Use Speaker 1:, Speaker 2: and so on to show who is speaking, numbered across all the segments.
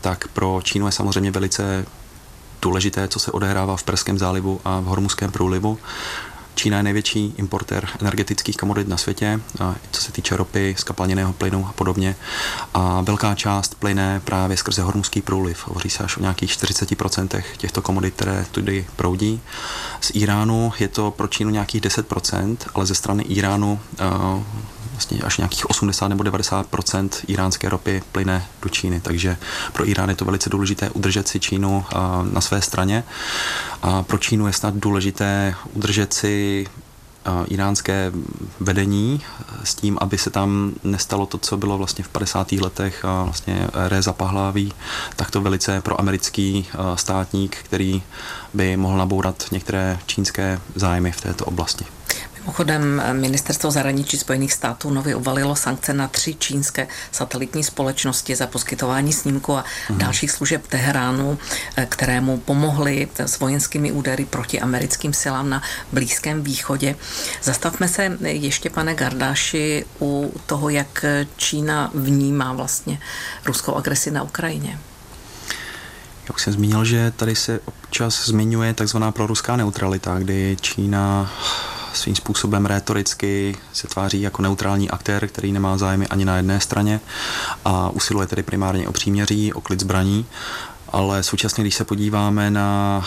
Speaker 1: tak pro Čínu je samozřejmě velice důležité, co se odehrává v Perském zálivu a v Hormuzském průlivu. Čína je největší importér energetických komodit na světě, co se týče ropy, zkapalněného plynu a podobně. A velká část plyne právě skrze Hormuzský průliv. Hovoří se až o nějakých 40% těchto komodit, které tudy proudí. Z Iránu je to pro Čínu nějakých 10%, ale ze strany Iránu vlastně až nějakých 80 nebo 90% iránské ropy plyne do Číny. Takže pro Irán je to velice důležité udržet si Čínu na své straně. A pro Čínu je snad důležité udržet si iránské vedení s tím, aby se tam nestalo to, co bylo vlastně v 50. letech a vlastně Réza Pahlaví, takto velice proamerický státník, který by mohl nabourat některé čínské zájmy v této oblasti.
Speaker 2: Mimochodem, Ministerstvo zahraničí Spojených států nově uvalilo sankce na 3 čínské satelitní společnosti za poskytování snímku a dalších služeb Teheránu, kterému pomohly s vojenskými údery proti americkým silám na Blízkém východě. Zastavme se ještě, pane Gardáši, u toho, jak Čína vnímá vlastně ruskou agresi na Ukrajině.
Speaker 1: Já už jsem zmínil, že tady se občas zmiňuje takzvaná proruská neutralita, kdy Čína svým způsobem rétoricky se tváří jako neutrální aktér, který nemá zájmy ani na jedné straně a usiluje tedy primárně o příměří, o klid zbraní, ale současně, když se podíváme na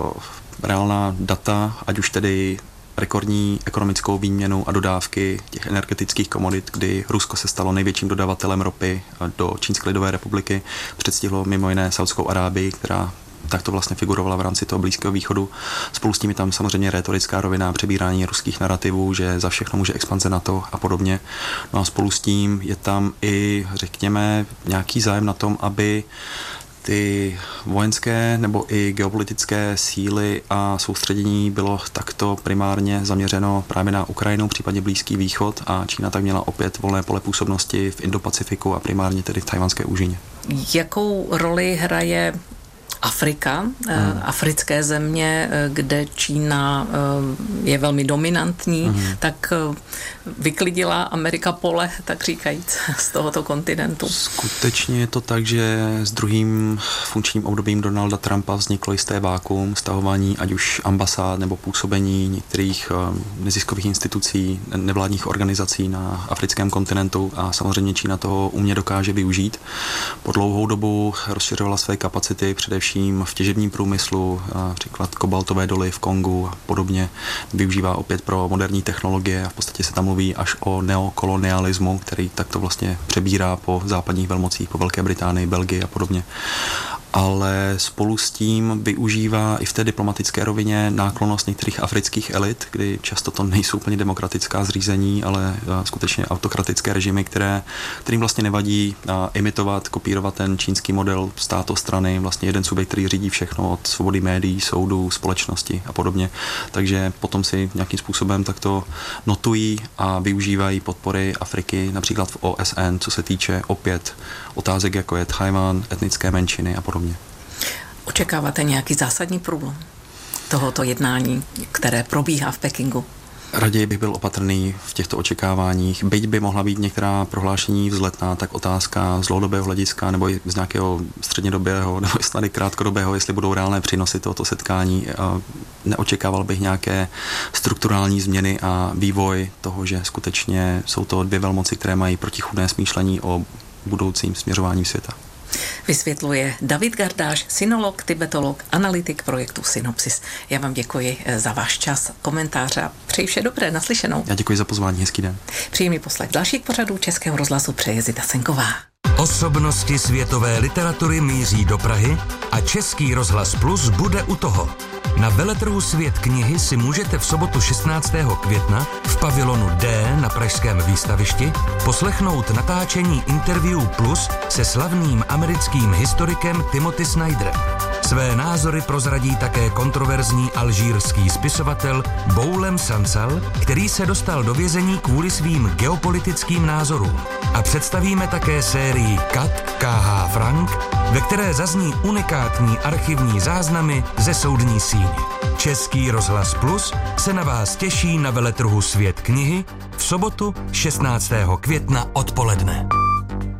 Speaker 1: reálná data, ať už tedy rekordní ekonomickou výměnu a dodávky těch energetických komodit, kdy Rusko se stalo největším dodavatelem ropy do Čínské lidové republiky, předstihlo mimo jiné Saudskou Arábii, která tak to vlastně figurovala v rámci toho Blízkého východu. Spolu s tím je tam samozřejmě rétorická rovina, přebírání ruských narrativů, že za všechno může expanze NATO a podobně. No a spolu s tím je tam i, řekněme, nějaký zájem na tom, aby ty vojenské nebo i geopolitické síly a soustředění bylo takto primárně zaměřeno právě na Ukrajinu, případně Blízký východ, a Čína tak měla opět volné pole působnosti v Indo-Pacifiku a primárně tedy v Tchajwanské úžině.
Speaker 2: Jakou roli hraje Afrika, africké země, kde Čína je velmi dominantní, tak vyklidila Amerika pole, tak říkajíc, z tohoto kontinentu.
Speaker 1: Skutečně je to tak, že s druhým funkčním obdobím Donalda Trumpa vzniklo jisté vákuum, stahování ať už ambasád nebo působení některých neziskových institucí, nevládních organizací na africkém kontinentu, a samozřejmě Čína toho umě dokáže využít. Po dlouhou dobu rozšiřovala své kapacity především v těžebním průmyslu, například kobaltové doly v Kongu a podobně, využívá opět pro moderní technologie a v podstatě se tam mluví až o neokolonialismu, který takto vlastně přebírá po západních velmocích, po Velké Británii, Belgii a podobně. Ale spolu s tím využívá i v té diplomatické rovině náklonnost některých afrických elit, kdy často to nejsou úplně demokratická zřízení, ale skutečně autokratické režimy, kterým vlastně nevadí imitovat, kopírovat ten čínský model státostrany, vlastně jeden subjekt, který řídí všechno od svobody médií, soudů, společnosti a podobně. Takže potom si nějakým způsobem takto notují a využívají podpory Afriky, například v OSN, co se týče opět otázek, jako je Tchajwan, etnické menšiny a podobně.
Speaker 2: Očekáváte nějaký zásadní průlom tohoto jednání, které probíhá v Pekingu?
Speaker 1: Raději bych byl opatrný v těchto očekáváních. Byť by mohla být některá prohlášení vzletná, tak otázka z dlouhodobého hlediska nebo i z nějakého střednědobého nebo snad i krátkodobého, jestli budou reálné přínosy tohoto setkání. Neočekával bych nějaké strukturální změny a vývoj toho, že skutečně jsou to dvě velmoci, které mají protichůdné smýšlení o budoucím směřování světa.
Speaker 2: Vysvětluje David Gardáš, sinolog, tibetolog, analytik projektu Synopsis. Já vám děkuji za váš čas, komentáře a přeji vše dobré, naslyšenou.
Speaker 1: Já děkuji za pozvání, hezký den.
Speaker 2: Příjemný poslech dalších pořadů Českého rozhlasu přeje Zita Senková.
Speaker 3: Osobnosti světové literatury míří do Prahy a Český rozhlas Plus bude u toho. Na veletrhu Svět knihy si můžete v sobotu 16. května v pavilonu D na pražském výstavišti poslechnout natáčení Interview Plus se slavným americkým historikem Timothy Snyderem. Své názory prozradí také kontroverzní alžírský spisovatel Boulem Sansal, který se dostal do vězení kvůli svým geopolitickým názorům. A představíme také sérii Kat K.H. Frank, ve které zazní unikátní archivní záznamy ze soudní síně. Český rozhlas Plus se na vás těší na veletrhu Svět knihy v sobotu 16. května odpoledne.